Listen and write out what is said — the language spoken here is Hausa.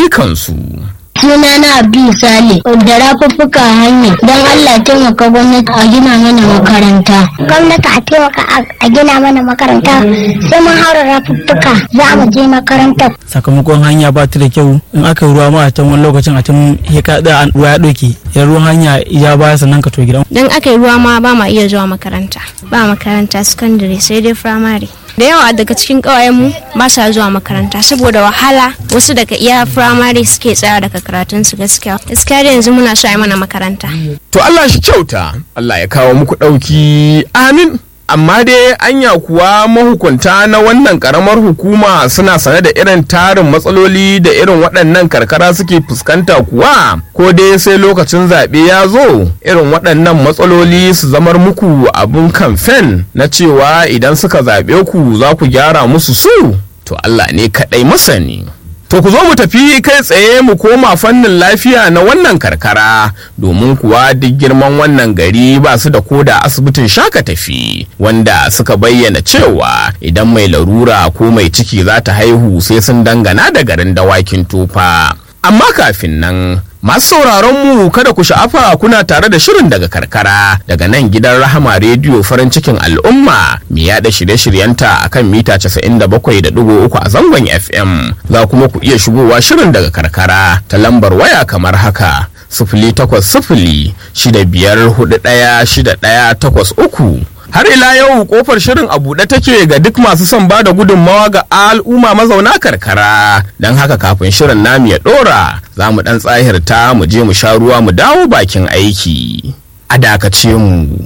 ayyukansu. Sunana Abdul Sale, da rafuffuka hanya don Allah taimaka gwamnati a gina mana makaranta. Gwamnati a taimaka a gina mana makaranta sai mun haura rafuffuka za mu je makaranta. Sakamakon hanya ba ta da kyau, in aka ruwa ma a can wani lokacin a can heka ruwa ya ɗauke, yan ruwan hanya ya baya sannan ka to gidan. Dan aka yi ruwa ma ba ma iya zuwa makaranta, ba makaranta sakandare sai dai firamare. Da yawa daga cikin ƙawayenmu ba sa zuwa makaranta saboda wahala, wasu daga iya firamare suke tsaya daga karatunsu gaskiya da yanzu muna so a yi mana makaranta. To Allah shi kyauta, Allah ya kawo muku ɗauki, amin. Amma dai anya kuwa mahukunta na wannan karamar hukuma suna sane da irin tarin matsaloli da irin waɗannan karkara suke fuskanta kuwa, ko dai sai lokacin zaɓe ya zo irin waɗannan matsaloli su zamar muku abun kamfen na cewa idan suka zaɓe ku za ku gyara musu su? To Allah ne kaɗai masani. To ku zo mu tafi kai tsaye mu koma fannin lafiya na wannan karkara, domin kuwa duk girman wannan gari ba su da koda asibitin shaka tafi, wanda suka bayyana cewa idan mai larura ko mai ciki za ta haihu sai sun dangana da garin Dawakin Tofa. Amma kafin nan, masu sauraron mu kada ku sha'afa kuna tare da shirin daga karkara daga nan gidan Rahama Rediyo farin cikin al'umma mai yada shirye-shiryenta akan mita 97.3 a zangon FM. Za kuma ku iya shigowa shirin daga karkara ta lambar waya kamar haka: 08065416183. Har ila yau kofar shirin a buɗe take ga duk masu son bada gudunmawa ga al'umma mazauna karkara. Don haka kafin shirin namu ya ɗora, za mu ɗan tsahirta mu je mu sha ruwa mu dawo bakin aiki. A dakace mu.